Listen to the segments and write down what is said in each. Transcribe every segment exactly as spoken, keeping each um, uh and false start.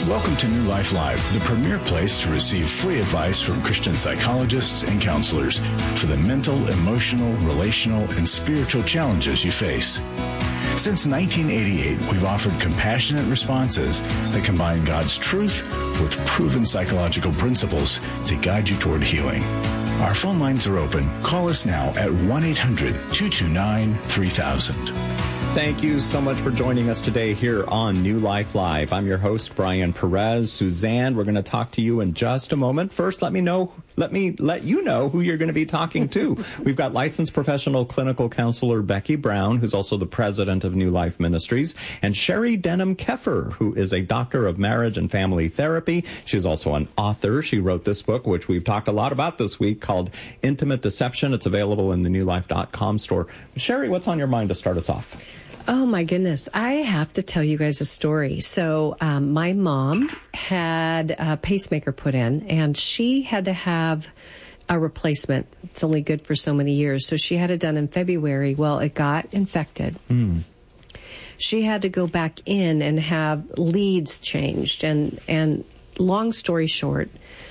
Welcome to New Life Live, the premier place to receive free advice from Christian psychologists and counselors for the mental, emotional, relational, and spiritual challenges you face. Since nineteen eighty-eight, we've offered compassionate responses that combine God's truth with proven psychological principles to guide you toward healing. Our phone lines are open. Call us now at one eight hundred two two nine three thousand. Thank you so much for joining us today here on New Life Live. I'm your host, Brian Perez. Suzanne, we're going to talk to you in just a moment. First, let me know, let me let you know who you're going to be talking to. We've got licensed professional clinical counselor Becky Brown, who's also the president of New Life Ministries, and Sherry Denham-Keffer, who is a doctor of marriage and family therapy. She's also an author. She wrote this book, which we've talked a lot about this week, called Intimate Deception. It's available in the new life dot com store. Sherry, what's on your mind to start us off? Oh, my goodness. I have to tell you guys a story. So um, my mom had a pacemaker put in, and she had to have a replacement. It's only good for so many years. So she had it done in February. Well, it got infected. Mm. She had to go back in and have leads changed. And, and long story short,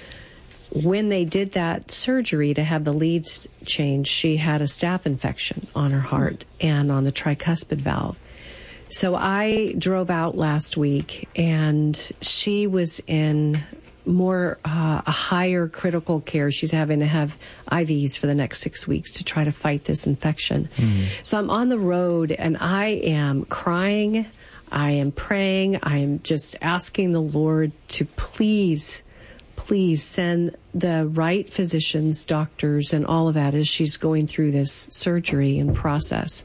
when they did that surgery to have the leads changed, she had a staph infection on her heart and on the tricuspid valve. So I drove out last week, and she was in more uh, a higher critical care. She's having to have I Vs for the next six weeks to try to fight this infection. Mm-hmm. So I'm on the road, and I am crying. I am praying. I am just asking the Lord to please Please send the right physicians, doctors, and all of that as she's going through this surgery and process.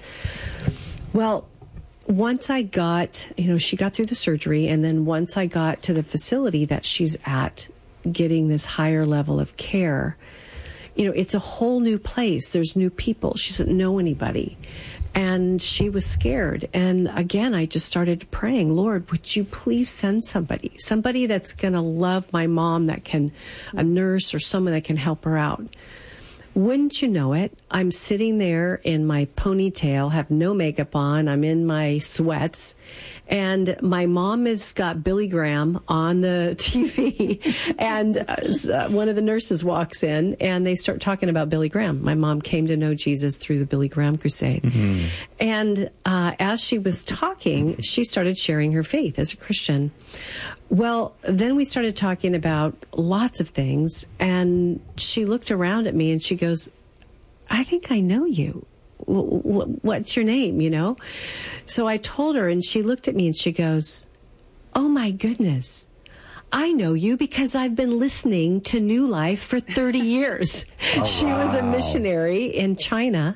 Well, once I got, you know, she got through the surgery, and then once I got to the facility that she's at, getting this higher level of care, you know, it's a whole new place. There's new people. She doesn't know anybody. And she was scared. And again, I just started praying, Lord, would you please send somebody, somebody that's going to love my mom, that can, a nurse or someone that can help her out. Wouldn't you know it, I'm sitting there in my ponytail, have no makeup on, I'm in my sweats, and my mom has got Billy Graham on the T V, and uh, one of the nurses walks in, and they start talking about Billy Graham. My mom came to know Jesus through the Billy Graham crusade. Mm-hmm. And uh, as she was talking, she started sharing her faith as a Christian. Well, then we started talking about lots of things, and she looked around at me and she goes, I think I know you. W- w- what's your name, you know? So I told her, and she looked at me and she goes, oh my goodness, I know you because I've been listening to New Life for thirty years. Oh, she wow. was a missionary in China,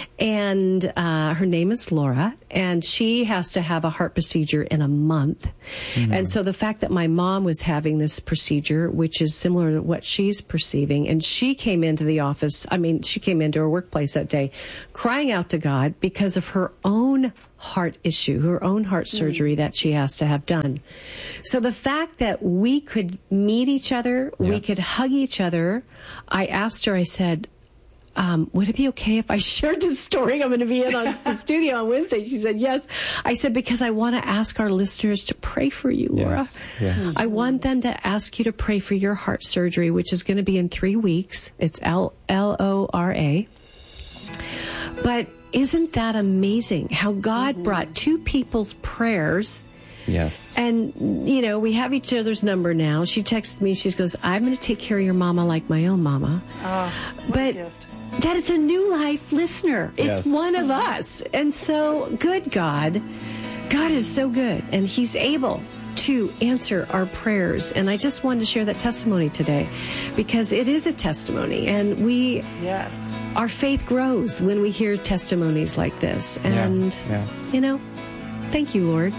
and uh, her name is Laura, and she has to have a heart procedure in a month. Mm-hmm. And so the fact that my mom was having this procedure, which is similar to what she's perceiving, and she came into the office, I mean, she came into her workplace that day crying out to God because of her own heart issue, her own heart surgery that she has to have done. So the fact that we could meet each other, yeah. we could hug each other, I asked her, I said, Um, would it be okay if I shared this story? I'm going to be in on the studio on Wednesday. She said, yes. I said, because I want to ask our listeners to pray for you, Laura. Yes, yes. I want them to ask you to pray for your heart surgery, which is going to be in three weeks. It's L O R A. But isn't that amazing how God mm-hmm. brought two people's prayers? Yes. And, you know, we have each other's number now. She texted me. She goes, I'm going to take care of your mama like my own mama. Oh, what but a gift. That it's a New Life listener. It's yes. one of us. And so, good God. God is so good. And He's able to answer our prayers. And I just wanted to share that testimony today because it is a testimony. And we, yes, our faith grows when we hear testimonies like this. And, yeah, yeah. you know, thank you, Lord.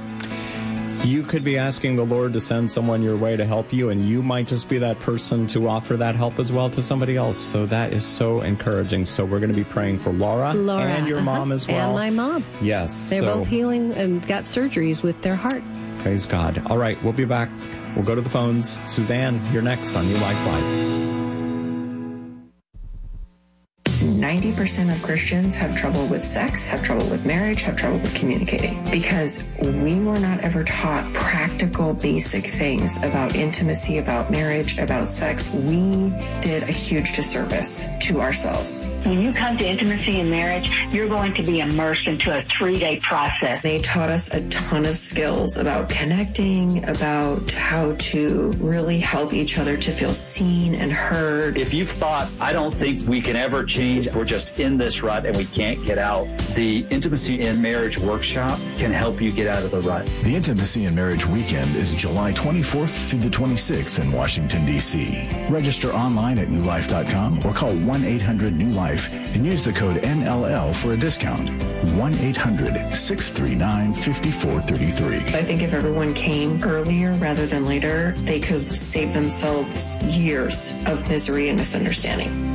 You could be asking the Lord to send someone your way to help you, and you might just be that person to offer that help as well to somebody else. So that is so encouraging. So we're going to be praying for Laura, Laura and your uh-huh. mom as well. And my mom. Yes. They're so, both healing and got surgeries with their heart. Praise God. All right, we'll be back. We'll go to the phones. Suzanne, you're next on New Life Live. ninety percent of Christians have trouble with sex, have trouble with marriage, have trouble with communicating, because we were not ever taught practical, basic things about intimacy, about marriage, about sex. We did a huge disservice to ourselves. When you come to intimacy and marriage, you're going to be immersed into a three-day process. They taught us a ton of skills about connecting, about how to really help each other to feel seen and heard. If you've thought, I don't think we can ever change, we're just in this rut and we can't get out, the Intimacy in Marriage Workshop can help you get out of the rut. The Intimacy and Marriage Weekend is July twenty-fourth through the twenty-sixth in Washington, D C Register online at new life dot com or call one eight hundred new life and use the code N L L for a discount. one eight hundred, six three nine, five four three three. I think if everyone came earlier rather than later, they could save themselves years of misery and misunderstanding.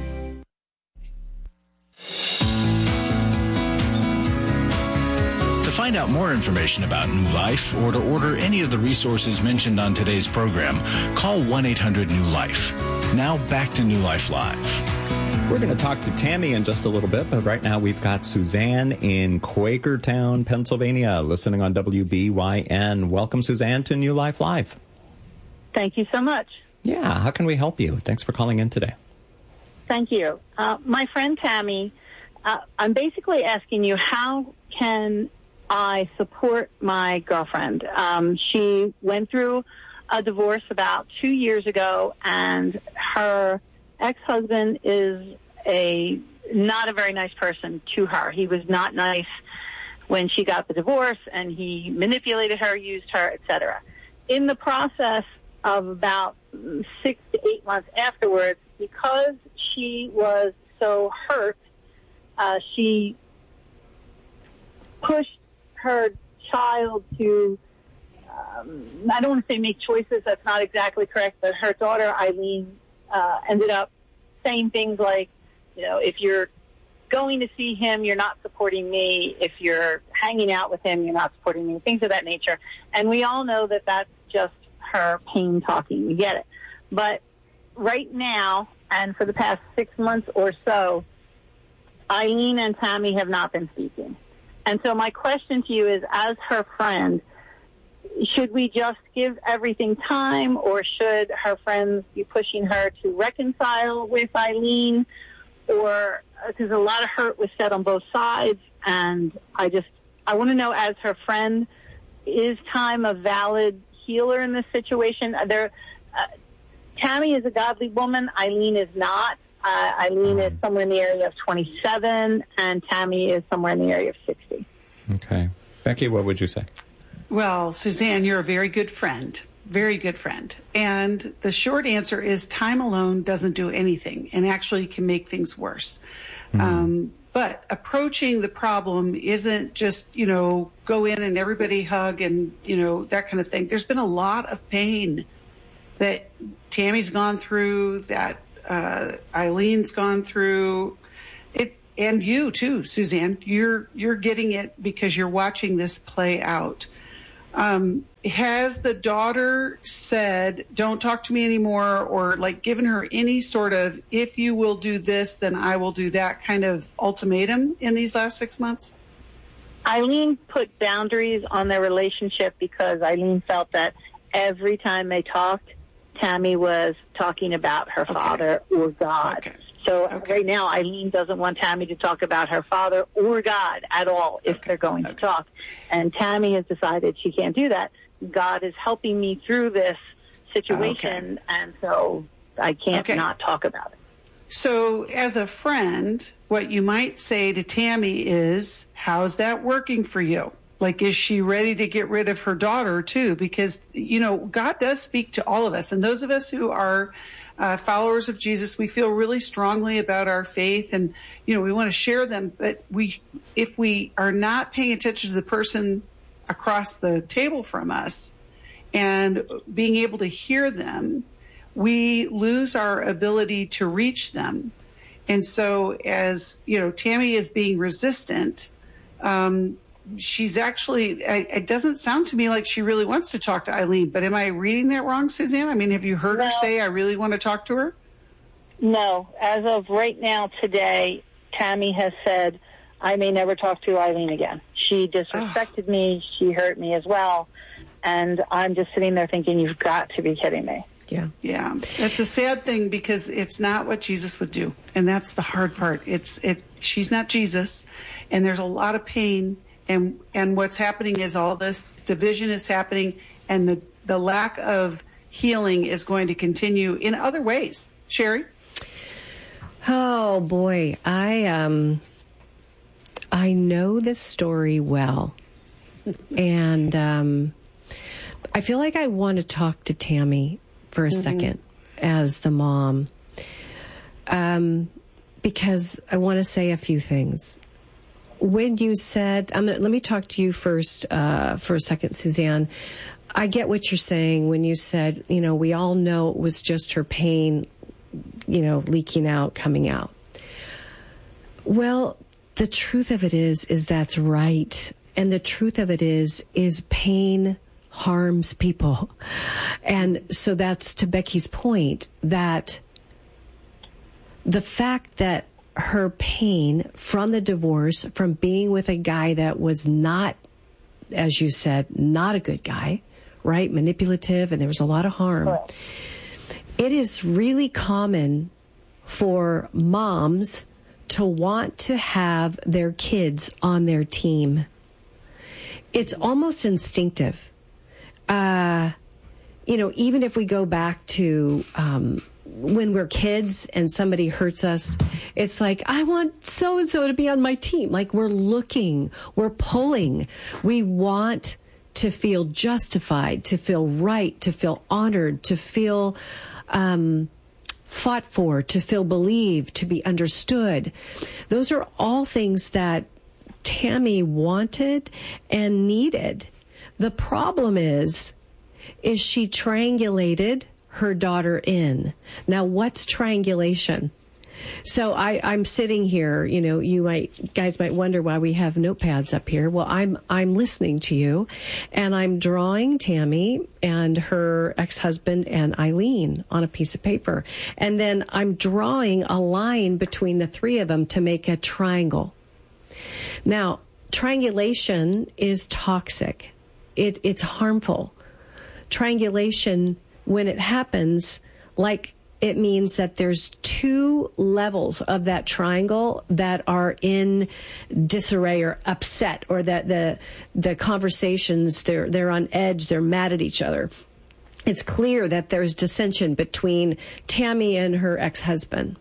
To find out more information about New Life or to order any of the resources mentioned on today's program, call one eight hundred new life. Now back to New Life Live. We're going to talk to Tammy in just a little bit, but right now we've got Suzanne in Quakertown, Pennsylvania, listening on W B Y N. Welcome, Suzanne, to New Life Live. Thank you so much. Yeah, how can we help you? Thanks for calling in today. Thank you. Uh, my friend Tammy, uh, I'm basically asking you, how can I support my girlfriend? Um, she went through a divorce about two years ago, and her ex-husband is a not a very nice person to her. He was not nice when she got the divorce, and he manipulated her, used her, et cetera. In the process of about six to eight months afterwards, because she was so hurt, uh, she pushed her child to, um, I don't want to say make choices, that's not exactly correct, but her daughter, Eileen, uh, ended up saying things like, you know, if you're going to see him, you're not supporting me. If you're hanging out with him, you're not supporting me, things of that nature. And we all know that that's just her pain talking. We get it. But right now, and for the past six months or so, Eileen and Tammy have not been speaking. And so my question to you is, as her friend, should we just give everything time, or should her friends be pushing her to reconcile with Eileen? Or, because a lot of hurt was said on both sides, and I just, I want to know, as her friend, is time a valid healer in this situation? There, uh, Tammy is a godly woman. Eileen is not. Uh, Eileen is somewhere in the area of twenty-seven, and Tammy is somewhere in the area of sixty. Okay. Becky, what would you say? Well, Suzanne, you're a very good friend, very good friend. And the short answer is time alone doesn't do anything and actually can make things worse. Mm-hmm. Um, but approaching the problem isn't just, you know, go in and everybody hug and, you know, that kind of thing. There's been a lot of pain that Tammy's gone through, that uh, Eileen's gone through. It, and you too, Suzanne. You're you're getting it because you're watching this play out. Um, has the daughter said, don't talk to me anymore, or like given her any sort of, if you will do this, then I will do that kind of ultimatum in these last six months? Eileen put boundaries on their relationship because Eileen felt that every time they talked, Tammy was talking about her okay. father or God. Okay. So okay. right now, Eileen doesn't want Tammy to talk about her father or God at all if okay. they're going okay. to talk. And Tammy has decided she can't do that. God is helping me through this situation, okay. and so I can't okay. not talk about it. So as a friend, what you might say to Tammy is, how's that working for you? Like, is she ready to get rid of her daughter, too? Because, you know, God does speak to all of us. And those of us who are uh, followers of Jesus, we feel really strongly about our faith. And, you know, we want to share them. But we, if we are not paying attention to the person across the table from us and being able to hear them, we lose our ability to reach them. And so as, you know, Tammy is being resistant, um, she's actually, it doesn't sound to me like she really wants to talk to Eileen, but am I reading that wrong, Suzanne? I mean, have you heard no. her say, I really want to talk to her? No. As of right now, today, Tammy has said, I may never talk to Eileen again. She disrespected oh. me. She hurt me as well. And I'm just sitting there thinking, you've got to be kidding me. Yeah. Yeah. It's a sad thing because it's not what Jesus would do. And that's the hard part. It's it she's not Jesus, and there's a lot of pain, and and what's happening is all this division is happening, and the the lack of healing is going to continue in other ways. Sherry? Oh boy, I um I know this story well. And um I feel like I want to talk to Tammy for a mm-hmm. second as the mom, um, because I want to say a few things. When you said, I'm gonna, let me talk to you first uh, for a second, Suzanne. I get what you're saying when you said, you know, we all know it was just her pain, you know, leaking out, coming out. Well, the truth of it is, is that's right. And the truth of it is, is pain harms people. And so that's to Becky's point, that the fact that her pain from the divorce, from being with a guy that was not, as you said, not a good guy, right? Manipulative, and there was a lot of harm. Right. It is really common for moms to want to have their kids on their team. It's almost instinctive. Uh, you know, even if we go back to um, when we're kids and somebody hurts us, it's like, I want so-and-so to be on my team. Like, we're looking, we're pulling. We want to feel justified, to feel right, to feel honored, to feel um, fought for, to feel believed, to be understood. Those are all things that Tammy wanted and needed. The problem is, is she triangulated her daughter in. Now, what's triangulation? So I, I'm sitting here, you know, you might, guys might wonder why we have notepads up here. Well, I'm, I'm listening to you, and I'm drawing Tammy and her ex-husband and Eileen on a piece of paper. And then I'm drawing a line between the three of them to make a triangle. Now, triangulation is toxic. It, it's harmful. Triangulation, when it happens, like, it means that there's two levels of that triangle that are in disarray or upset, or that the the conversations, they're they're on edge, they're mad at each other. It's clear that there's dissension between Tammy and her ex-husband.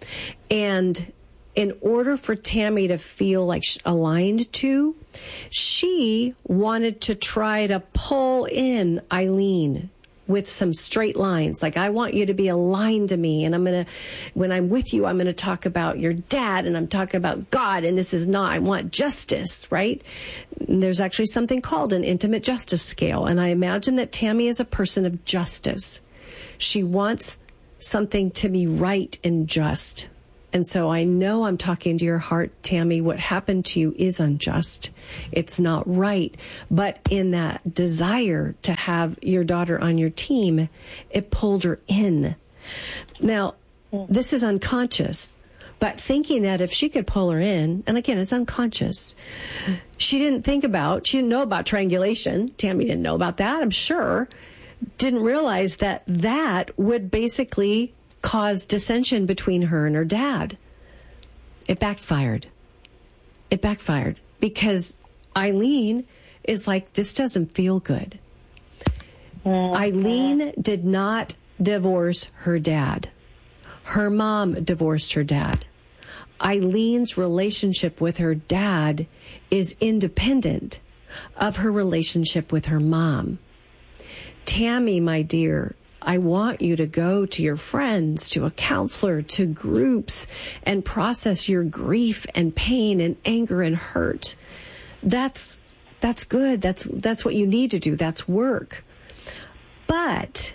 And in order for Tammy to feel like aligned to, she wanted to try to pull in Eileen with some straight lines. Like, I want you to be aligned to me, and I'm going to, when I'm with you, I'm going to talk about your dad, and I'm talking about God, and this is not, I want justice, right? And there's actually something called an intimate justice scale, and I imagine that Tammy is a person of justice. She wants something to be right and just. And so I know I'm talking to your heart, Tammy. What happened to you is unjust. It's not right. But in that desire to have your daughter on your team, it pulled her in. Now, this is unconscious, but thinking that if she could pull her in, and again, it's unconscious, she didn't think about, she didn't know about triangulation. Tammy didn't know about that, I'm sure. Didn't realize that that would basically caused dissension between her and her dad. It backfired. It backfired because Eileen is like, this doesn't feel good. Mm-hmm. Eileen did not divorce her dad. Her mom divorced her dad. Eileen's relationship with her dad is independent of her relationship with her mom. Tammy, my dear, I want you to go to your friends, to a counselor, to groups, and process your grief and pain and anger and hurt. That's that's good. That's that's what you need to do. That's work. But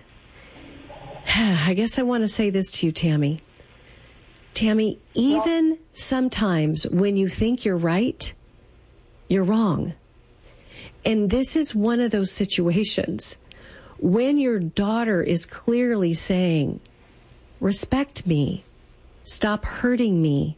I guess I want to say this to you, Tammy. Tammy, even sometimes when you think you're right, you're wrong. And this is one of those situations when your daughter is clearly saying, respect me, stop hurting me,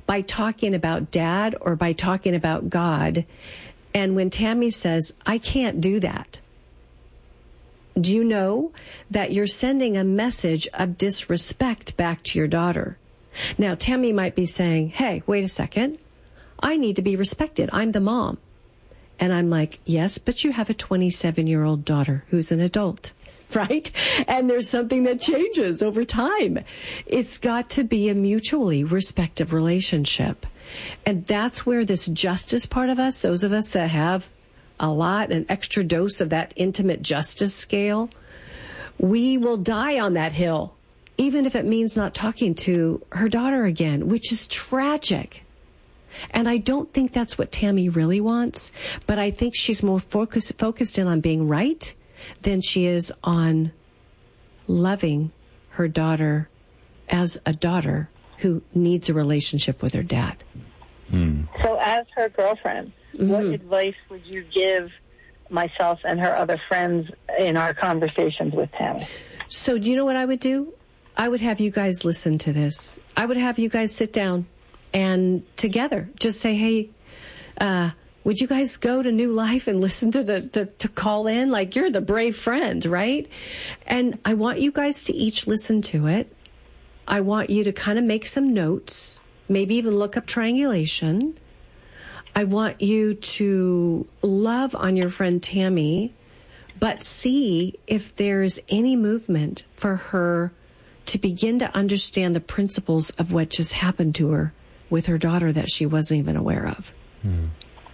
by talking about Dad or by talking about God. And when Tammy says, I can't do that, do you know that you're sending a message of disrespect back to your daughter? Now, Tammy might be saying, hey, wait a second. I need to be respected. I'm the mom. And I'm like, yes, but you have a twenty-seven-year-old daughter who's an adult, right? And there's something that changes over time. It's got to be a mutually respectful relationship. And that's where this justice part of us, those of us that have a lot, an extra dose of that intimate justice scale, we will die on that hill, even if it means not talking to her daughter again, which is tragic. And I don't think that's what Tammy really wants, but I think she's more focus, focused in on being right than she is on loving her daughter as a daughter who needs a relationship with her dad. Mm. So as her girlfriend, mm-hmm. what advice would you give myself and her other friends in our conversations with Tammy? So do you know what I would do? I would have you guys listen to this. I would have you guys sit down and together just say, hey, uh, would you guys go to New Life and listen to the, the to call in? Like, you're the brave friend, right? And I want you guys to each listen to it. I want you to kind of make some notes, maybe even look up triangulation. I want you to love on your friend Tammy, but see if there's any movement for her to begin to understand the principles of what just happened to her with her daughter that she wasn't even aware of. Hmm.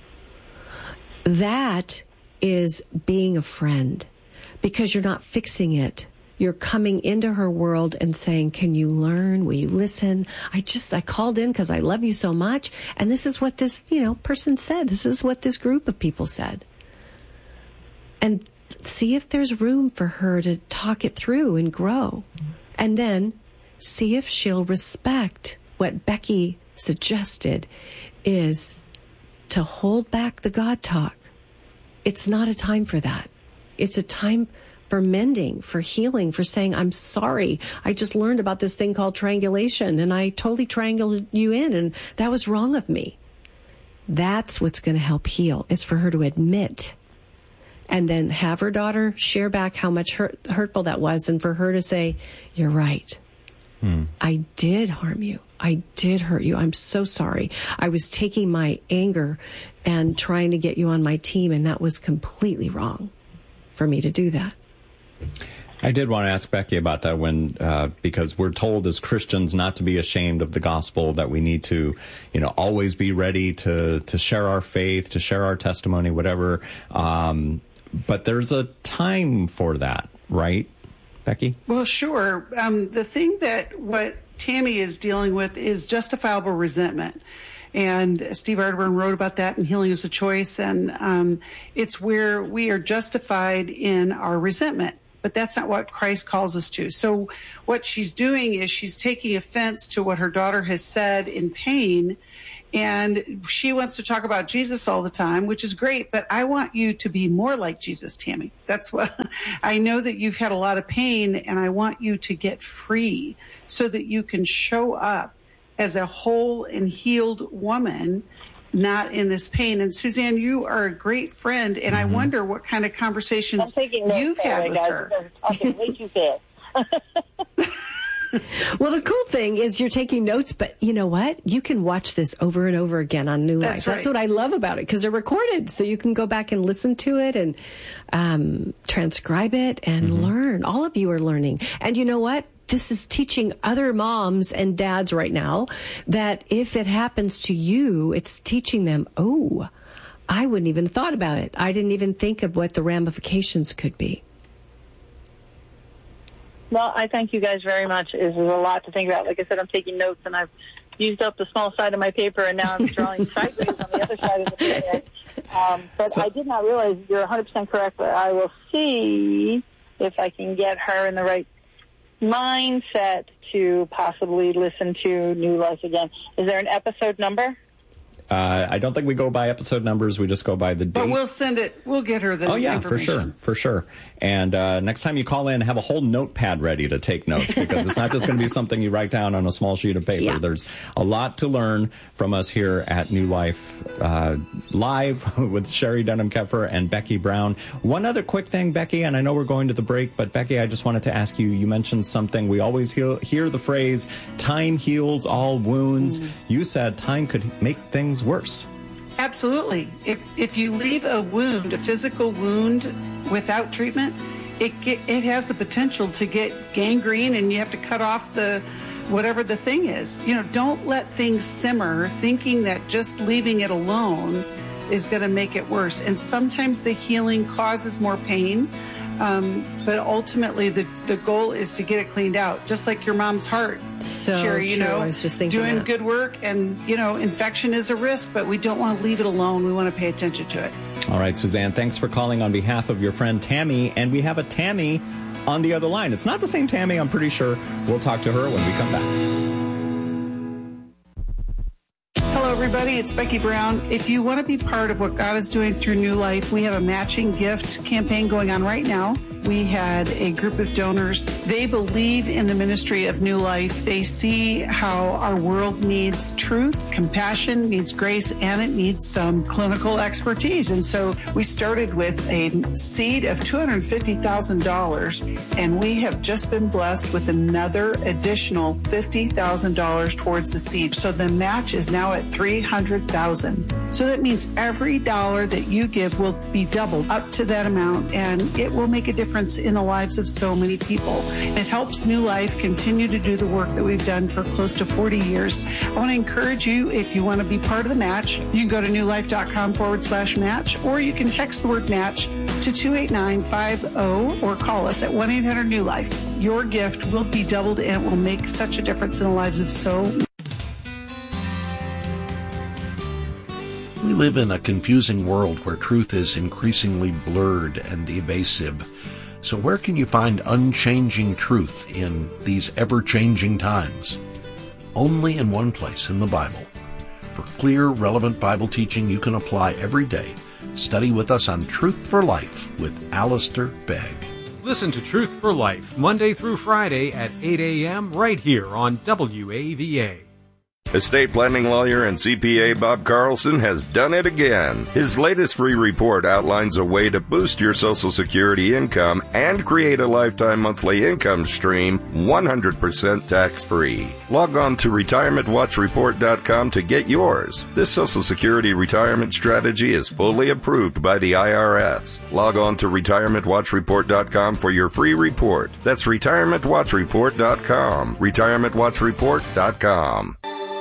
That is being a friend, because you're not fixing it. You're coming into her world and saying, can you learn? Will you listen? I just, I called in because I love you so much. And this is what this, you know, person said. This is what this group of people said. And see if there's room for her to talk it through and grow. And then see if she'll respect what Becky suggested, is to hold back the God talk. It's not a time for that. It's a time for mending, for healing, for saying, I'm sorry. I just learned about this thing called triangulation, and I totally triangulated you in, and that was wrong of me. That's what's going to help heal. It's for her to admit, and then have her daughter share back how much hurt, hurtful that was, and for her to say, you're right. Hmm. I did harm you. I did hurt you. I'm so sorry. I was taking my anger and trying to get you on my team, and that was completely wrong for me to do that. I did want to ask Becky about that when, uh, because we're told as Christians not to be ashamed of the gospel, that we need to, you know, always be ready to, to share our faith, to share our testimony, whatever. Um, but there's a time for that, right, Becky? Well, sure. Um, the thing that what Tammy is dealing with is justifiable resentment. And Steve Arterburn wrote about that in Healing is a Choice. And um, it's where we are justified in our resentment. But that's not what Christ calls us to. So what she's doing is she's taking offense to what her daughter has said in pain. And she wants to talk about Jesus all the time, which is great. But I want you to be more like Jesus, Tammy. That's what I know, that you've had a lot of pain, and I want you to get free so that you can show up as a whole and healed woman, not in this pain. And Suzanne, you are a great friend, and mm-hmm. I wonder what kind of conversations you've had with guys, her. Okay, way too fast. Well, the cool thing is you're taking notes, but you know what? You can watch this over and over again on New Life. That's right. That's what I love about it, because they're recorded, so you can go back and listen to it and um, transcribe it and mm-hmm. learn. All of you are learning. And you know what? This is teaching other moms and dads right now that if it happens to you, it's teaching them, oh, I wouldn't even have thought about it. I didn't even think of what the ramifications could be. Well, I thank you guys very much. There's a lot to think about. Like I said, I'm taking notes, and I've used up the small side of my paper, and now I'm drawing sideways on the other side of the paper. Um, but so, I did not realize you're one hundred percent correct. But I will see if I can get her in the right mindset to possibly listen to New Life again. Is there an episode number? Uh, I don't think we go by episode numbers. We just go by the date. But we'll send it. We'll get her the Oh, yeah, information. for sure. For sure. And uh, next time you call in, have a whole notepad ready to take notes, because it's not just going to be something you write down on a small sheet of paper. Yeah. There's a lot to learn from us here at New Life uh, Live with Sherry Dunham-Keffer and Becky Brown. One other quick thing, Becky, and I know we're going to the break, but Becky, I just wanted to ask you, you mentioned something. We always hear, hear the phrase, time heals all wounds. Mm. You said time could make things worse. Absolutely. If if you leave a wound, a physical wound, without treatment, it get, it has the potential to get gangrene, and you have to cut off the whatever the thing is. You know, don't let things simmer thinking that just leaving it alone is going to make it worse. And sometimes the healing causes more pain. Um, but ultimately, the, the goal is to get it cleaned out, just like your mom's heart. So Sherry, you true. know, I was just thinking doing that. good work, and, you know, infection is a risk, but we don't want to leave it alone. We want to pay attention to it. All right, Suzanne, thanks for calling on behalf of your friend Tammy. And we have a Tammy on the other line. It's not the same Tammy, I'm pretty sure. We'll talk to her when we come back. Everybody, it's Becky Brown. If you want to be part of what God is doing through New Life, we have a matching gift campaign going on right now. We had a group of donors. They believe in the ministry of New Life. They see how our world needs truth, compassion, needs grace, and it needs some clinical expertise. And so we started with a seed of two hundred fifty thousand dollars, and we have just been blessed with another additional fifty thousand dollars towards the seed. So the match is now at three hundred thousand dollars. So that means every dollar that you give will be doubled up to that amount, and it will make a difference in the lives of so many people. It helps New Life continue to do the work that we've done for close to forty years. I want to encourage you, if you want to be part of the match, you can go to newlife.com forward slash match, or you can text the word match to two eight nine five zero or call us at one eight hundred new life. Your gift will be doubled, and it will make such a difference in the lives of so many. We live in a confusing world where truth is increasingly blurred and evasive. So where can you find unchanging truth in these ever-changing times? Only in one place, in the Bible. For clear, relevant Bible teaching you can apply every day, study with us on Truth for Life with Alistair Begg. Listen to Truth for Life Monday through Friday at eight a.m. right here on W A V A. Estate planning lawyer and C P A Bob Carlson has done it again. His latest free report outlines a way to boost your Social Security income and create a lifetime monthly income stream one hundred percent tax-free. Log on to retirement watch report dot com to get yours. This Social Security retirement strategy is fully approved by the I R S. Log on to retirement watch report dot com for your free report. That's retirement watch report dot com. retirement watch report dot com.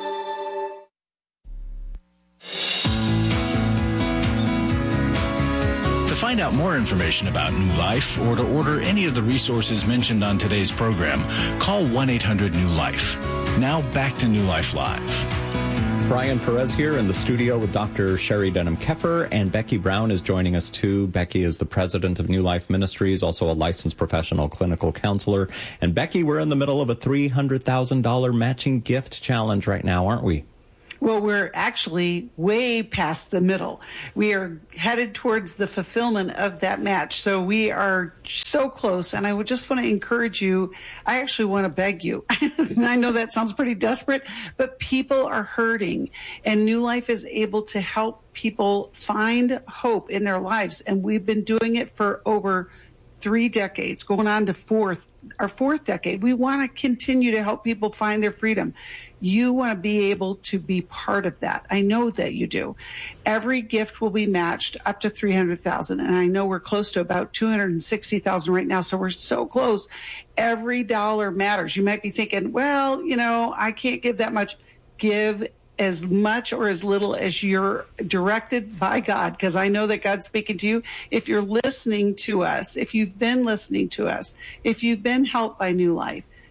To find out more information about New Life or to order any of the resources mentioned on today's program, call one eight hundred new life. Now back to New Life Live. Brian Perez here in the studio with Doctor Sherry Dunham-Keffer, and Becky Brown is joining us too. Becky is the president of New Life Ministries, also a licensed professional clinical counselor. And Becky, we're in the middle of a three hundred thousand dollars matching gift challenge right now, aren't we? Well, we're actually way past the middle. We are headed towards the fulfillment of that match. So we are so close. And I would just want to encourage you. I actually want to beg you. I know that sounds pretty desperate, but people are hurting, and New Life is able to help people find hope in their lives. And we've been doing it for over three decades, going on to fourth, our fourth decade. We want to continue to help people find their freedom. You want to be able to be part of that. I know that you do. Every gift will be matched up to three hundred thousand dollars. And I know we're close to about two hundred sixty thousand dollars right now. So we're so close. Every dollar matters. You might be thinking, well, you know, I can't give that much. Give as much or as little as you're directed by God, because I know that God's speaking to you. If you're listening to us, if you've been listening to us, if you've been helped by New Life,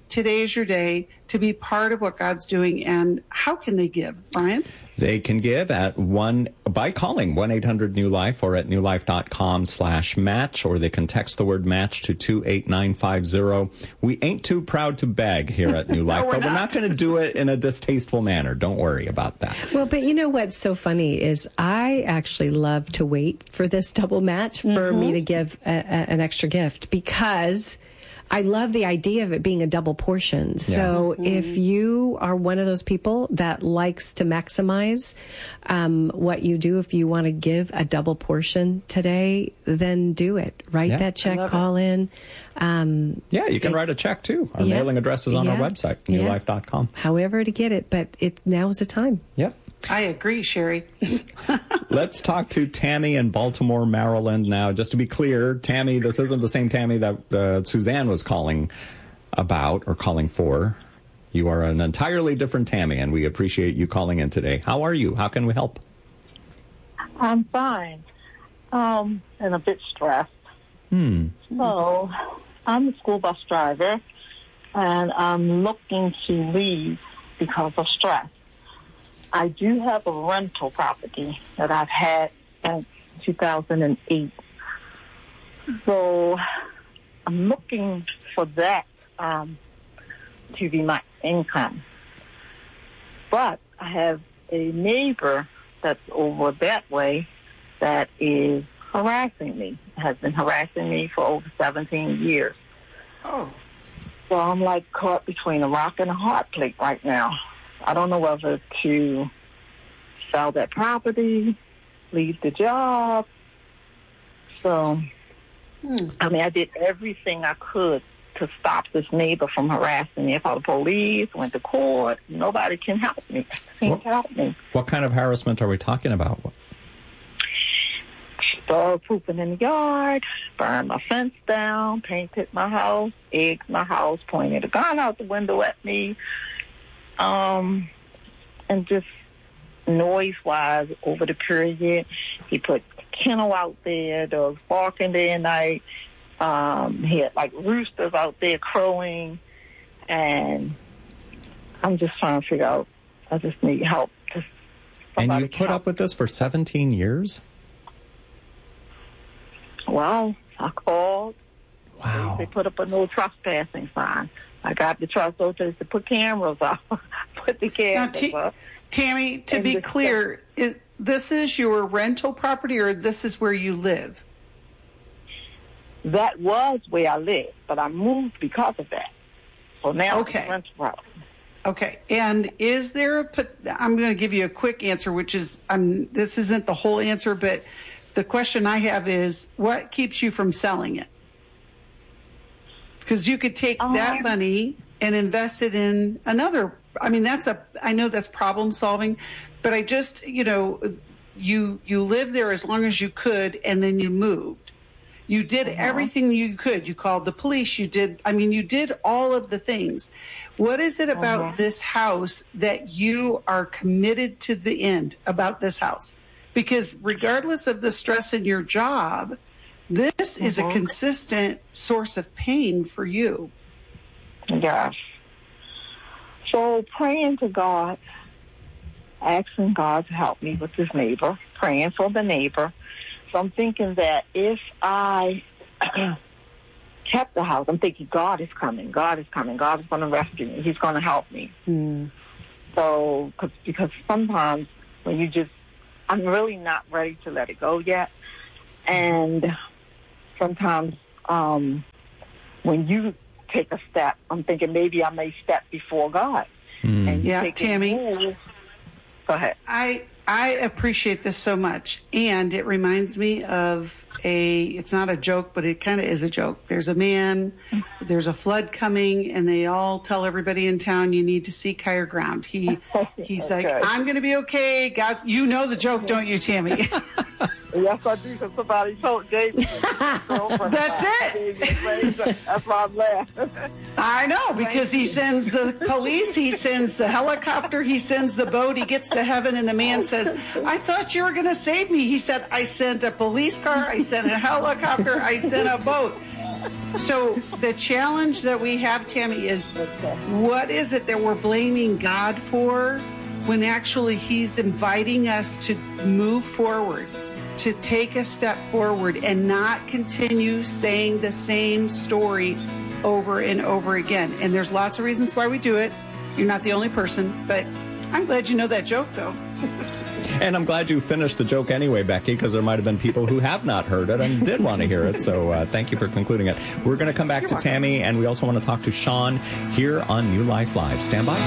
today is your day to be part of what God's doing. And how can they give, Brian? They can give at one by calling one eight hundred new life or at newlife.com slash match, or they can text the word match to two eight nine five zero. We ain't too proud to beg here at New Life, no, we're but not. We're not going to do it in a distasteful manner. Don't worry about that. Well, but you know what's so funny is I actually love to wait for this double match for mm-hmm. me to give a, a, an extra gift, because I love the idea of it being a double portion. Yeah. So mm-hmm. if you are one of those people that likes to maximize um, what you do, if you want to give a double portion today, then do it. Write yeah. that check, call it. in. Um, yeah, you can it, write a check too. Our yeah, mailing address is on yeah, our website, new life dot com. Yeah. However to get it, but it now's the time. Yep. I agree, Sherry. Let's talk to Tammy in Baltimore, Maryland now. Just to be clear, Tammy, this isn't the same Tammy that uh, Suzanne was calling about or calling for. You are an entirely different Tammy, and we appreciate you calling in today. How are you? How can we help? I'm fine, um, and a bit stressed. Hmm. So, I'm a school bus driver, and I'm looking to leave because of stress. I do have a rental property that I've had since two thousand eight. So I'm looking for that um, to be my income. But I have a neighbor that's over that way that is harassing me, has been harassing me for over seventeen years. Oh. So I'm like caught between a rock and a hard place right now. I don't know whether to sell that property, leave the job. So, hmm. I mean, I did everything I could to stop this neighbor from harassing me. I called the police, went to court. Nobody can help me. Can't what, help me. What kind of harassment are we talking about? Dog pooping in the yard, burned my fence down, painted my house, egged my house, pointed a gun out the window at me. Um, and just noise-wise over the period, he put kennel out there, dogs barking day and night. Um, he had like roosters out there crowing, and I'm just trying to figure out. I just need help. Just and you put up with this for seventeen years? Well, I called. Wow. They put up a no trespassing sign. I got the trust authorities to put cameras up, put the cameras now, t- up. Tammy, to be clear, is, this is your rental property, or this is where you live? That was where I lived, but I moved because of that. So now okay. it's a rental property. Okay, and is there a? I'm going to give you a quick answer, which is, um, this isn't the whole answer, but the question I have is, what keeps you from selling it? Because you could take um, that money and invest it in another. I mean, that's a. I know that's problem solving, but I just, you know, you you lived there as long as you could, and then you moved. You did uh-huh. everything you could. You called the police. You did. I mean, you did all of the things. What is it about uh-huh. this house that you are committed to the end about this house? Because regardless of the stress in your job, this mm-hmm. is a consistent source of pain for you. Yes. So praying to God, asking God to help me with this neighbor, praying for the neighbor. So I'm thinking that if I kept the house, I'm thinking God is coming, God is coming, God is going to rescue me, He's going to help me. Mm. So, cause, because sometimes when you just, I'm really not ready to let it go yet. And sometimes um, when you take a step, I'm thinking maybe I may step before God. Mm. And yeah, Tammy. Go ahead. I I appreciate this so much, and it reminds me of a. It's not a joke, but it kind of is a joke. There's a man. There's a flood coming, and they all tell everybody in town, "You need to seek higher ground." He he's okay. like, "I'm going to be okay." God's. You know the joke, don't you, Tammy? Yes, I do, because somebody told David. That's it. That's why I'm laughing. I know, because he sends the police, he sends the helicopter, he sends the boat, he gets to heaven, and the man says, I thought you were going to save me. He said, I sent a police car, I sent a helicopter, I sent a boat. So the challenge that we have, Tammy, is what is it that we're blaming God for when actually he's inviting us to move forward, to take a step forward and not continue saying the same story over and over again. And there's lots of reasons why we do it. You're not the only person, but I'm glad you know that joke, though. And I'm glad you finished the joke anyway, Becky, because there might have been people who have not heard it and did want to hear it. So uh, thank you for concluding it. We're going to come back You're to welcome. Tammy, and we also want to talk to Sean here on New Life Live. Stand by.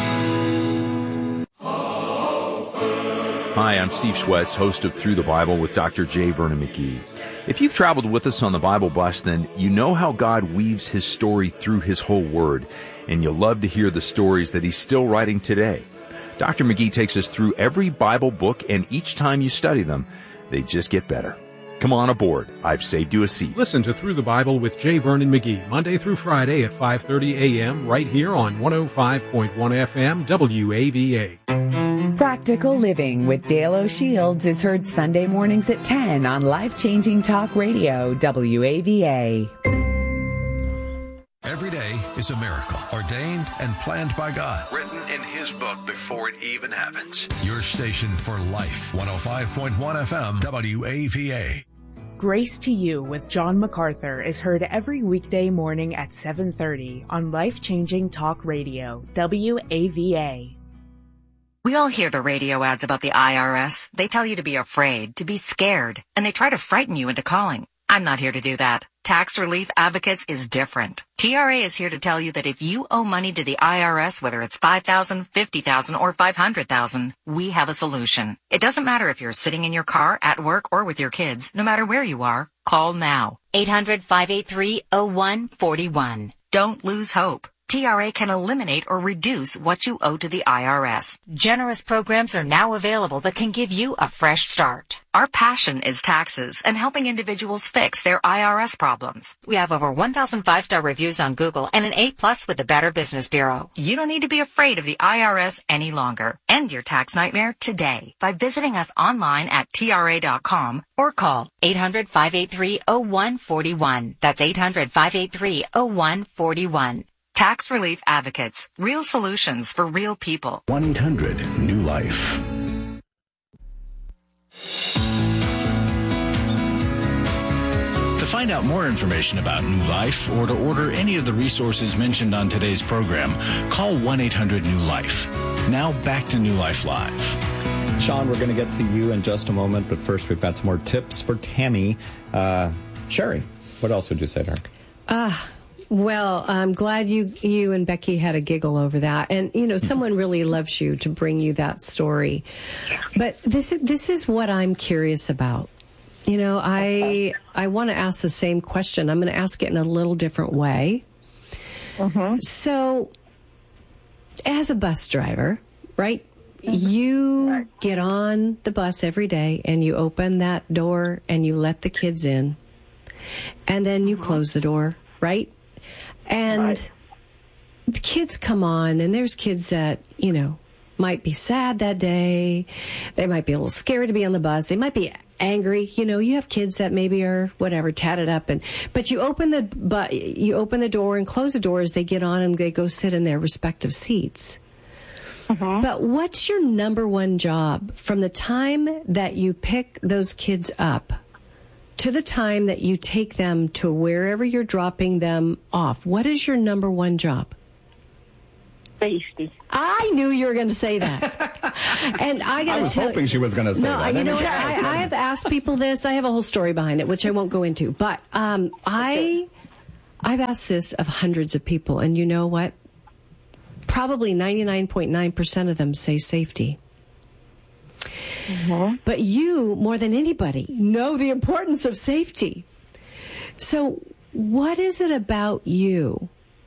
Hi, I'm Steve Schwetz, host of Through the Bible with Doctor J. Vernon McGee. If you've traveled with us on the Bible Bus, then you know how God weaves his story through his whole word, and you'll love to hear the stories that he's still writing today. Doctor McGee takes us through every Bible book, and each time you study them, they just get better. Come on aboard. I've saved you a seat. Listen to Through the Bible with J. Vernon McGee, Monday through Friday at five thirty a.m. right here on one oh five point one F M W A V A. Practical Living with Dale O'Shields is heard Sunday mornings at ten on Life-Changing Talk Radio, W A V A. Every day is a miracle, ordained and planned by God, written in his book before it even happens. Your station for life, one oh five point one F M, W A V A. Grace to You with John MacArthur is heard every weekday morning at seven thirty on Life-Changing Talk Radio, W A V A. We all hear the radio ads about the I R S. They tell you to be afraid, to be scared, and they try to frighten you into calling. I'm not here to do that. Tax Relief Advocates is different. T R A is here to tell you that if you owe money to the I R S, whether it's five thousand dollars, fifty thousand dollars, or five hundred thousand dollars, we have a solution. It doesn't matter if you're sitting in your car, at work, or with your kids. No matter where you are, call now. eight hundred, five eight three, oh one four one. Don't lose hope. T R A can eliminate or reduce what you owe to the I R S. Generous programs are now available that can give you a fresh start. Our passion is taxes and helping individuals fix their I R S problems. We have over one thousand five-star reviews on Google and an A plus with the Better Business Bureau. You don't need to be afraid of the I R S any longer. End your tax nightmare today by visiting us online at T R A dot com or call eight hundred, five eight three, oh one four one. That's eight hundred, five eight three, oh one four one. Tax Relief Advocates. Real solutions for real people. one eight hundred new life. To find out more information about New Life or to order any of the resources mentioned on today's program, call one eight hundred new life. Now back to New Life Live. Sean, we're going to get to you in just a moment, but first we've got some more tips for Tammy. Uh, Sherry, what else would you say to her? Ah. Uh, Well, I'm glad you you and Becky had a giggle over that. And, you know, someone really loves you to bring you that story. But this is, this is what I'm curious about. You know, I I want to ask the same question. I'm going to ask it in a little different way. Mm-hmm. So, as a bus driver, right, mm-hmm. you get on the bus every day and you open that door and you let the kids in. And then you mm-hmm. close the door, right? And right. the kids come on, and there's kids that, you know, might be sad that day. They might be a little scared to be on the bus. They might be angry. You know, you have kids that maybe are whatever, tatted up, and but you open the but you open the door and close the door as they get on and they go sit in their respective seats. Mm-hmm. But what's your number one job from the time that you pick those kids up to the time that you take them to wherever you're dropping them off? What is your number one job? Safety. I knew you were going to say that. And I got I was tell hoping you, she was going to say no, that. No, you know what? I, I have asked people this. I have a whole story behind it, which I won't go into. But um, I, I've asked this of hundreds of people, and you know what? Probably ninety-nine point nine percent of them say safety. Mm-hmm. But you, more than anybody, know the importance of safety. So what is it about you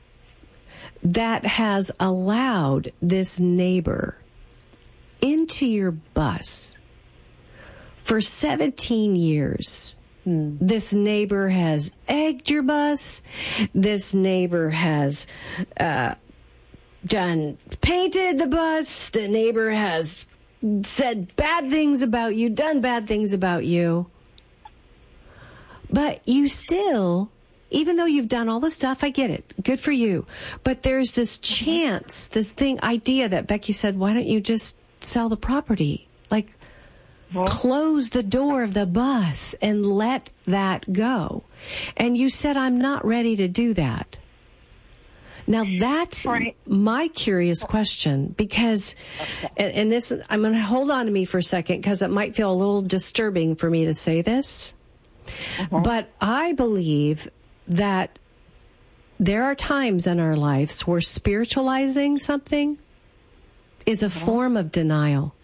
that has allowed this neighbor into your bus for seventeen years? Mm. This neighbor has egged your bus. This neighbor has uh, done painted the bus. The neighbor has said bad things about you, done bad things about you. But you still Even though you've done all the stuff, I get it. Good for you. But there's this chance, this thing, idea that Becky said, why don't you just sell the property? Like, well, close the door of the bus and let that go. And you said, I'm not ready to do that. Now, that's right. My curious question, because, okay. and, and this, I'm going to hold on to me for a second, because it might feel a little disturbing for me to say this. Uh-huh. But I believe that there are times in our lives where spiritualizing something is a uh-huh. form of denial.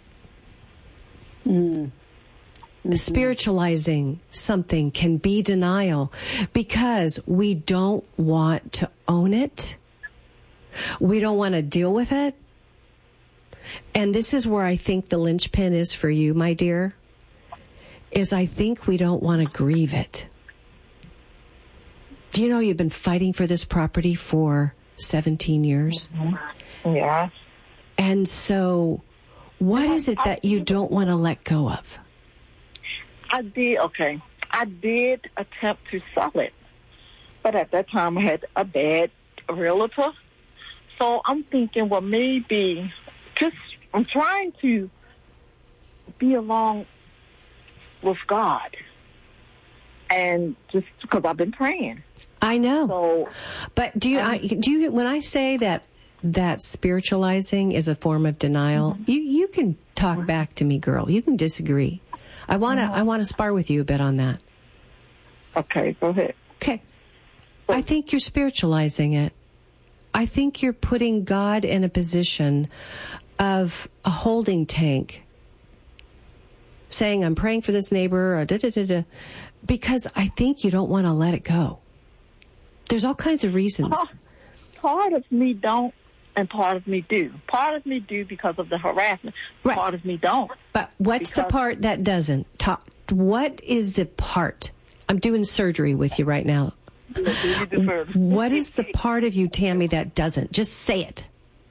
Mm. Mm-hmm. Spiritualizing something can be denial because we don't want to own it. We don't want to deal with it. And this is where I think the linchpin is for you, my dear, is I think we don't want to grieve it. Do you know you've been fighting for this property for seventeen years? Mm-hmm. Yeah. And so what is it that you don't want to let go of? I did, okay. I did attempt to sell it. But at that time, I had a bad realtor. So I'm thinking, well, maybe just I'm trying to be along with God. And just because I've been praying. I know. So, but do you, um, I, do you, when I say that, that spiritualizing is a form of denial, mm-hmm. you, you can talk mm-hmm. back to me, girl. You can disagree. I want to, mm-hmm. I want to spar with you a bit on that. Okay, go ahead. Okay. I think you're spiritualizing it. I think you're putting God in a position of a holding tank, saying, I'm praying for this neighbor, or da da da da, because I think you don't want to let it go. There's all kinds of reasons. Part, part of me don't, and part of me do. Part of me do because of the harassment. Right. Part of me don't. But what's the part that doesn't? Talk, what is the part? I'm doing surgery with you right now. What is the part of you, Tammy, that doesn't? Just say it.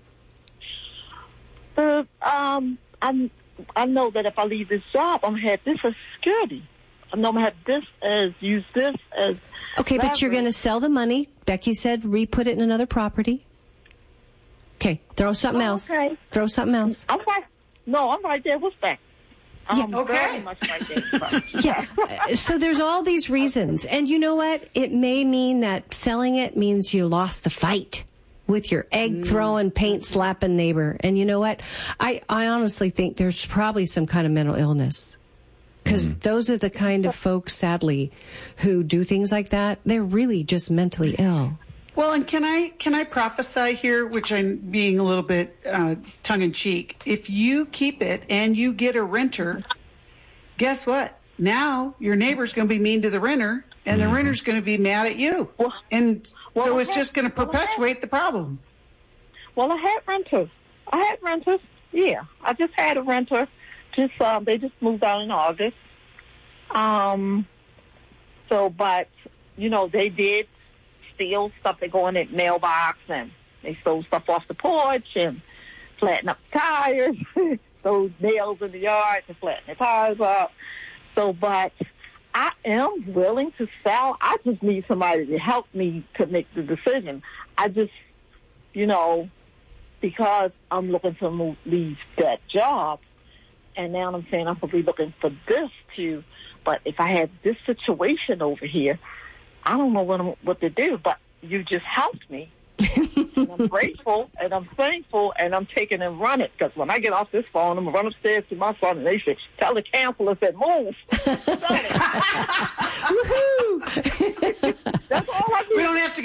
Uh, um, I, I know that if I leave this job, I'm going to have this as security. I know I'm going to have this as, use this as... Okay, leverage. But you're going to sell the money. Becky said re-put it in another property. Okay, throw something oh, else. Okay. Throw something else. I'm right. No, I'm right there with that. Yeah, I'm okay. Very much right there. Yeah. So there's all these reasons. And you know what? It may mean that selling it means you lost the fight with your egg-throwing, paint-slapping neighbor. And you know what? I, I honestly think there's probably some kind of mental illness. Because mm. those are the kind of folks, sadly, who do things like that. They're really just mentally ill. Well, and can I can I prophesy here, which I'm being a little bit uh, tongue-in-cheek. If you keep it and you get a renter, guess what? Now your neighbor's going to be mean to the renter, and mm-hmm. the renter's going to be mad at you. Well, and well, so it's had, just going to perpetuate well, had, the problem. Well, I had renters. I had renters, yeah. I just had a renter. Just um, They just moved out in August. Um. So, but, you know, they did steal stuff. They go in the mailbox and they stole stuff off the porch and flatten up the tires. Those nails in the yard to flatten the tires up. So, but I am willing to sell. I just need somebody to help me to make the decision. I just, you know, because I'm looking to move, leave that job, and now I'm saying I'm going to be looking for this too. But if I had this situation over here, I don't know what I'm, what to do, but you just helped me. And I'm grateful, and I'm thankful, and I'm taking and running. Because when I get off this phone, I'm going to run upstairs to my son, and they should tell the counselor that move. Woohoo! That's all I do. We don't have to